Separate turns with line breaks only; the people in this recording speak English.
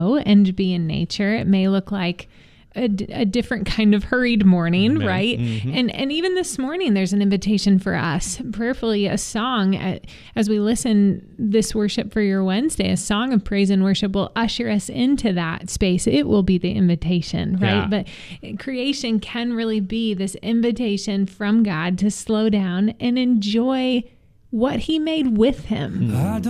and be in nature. It may look like a different kind of hurried morning,
Amen.
right?
Mm-hmm.
And even this morning, there's an invitation for us, prayerfully, a song, as we listen this Worship for Your Wednesday, a song of praise and worship will usher us into that space. It will be the invitation, right?
Yeah.
But creation can really be this invitation from God to slow down and enjoy what he made with him.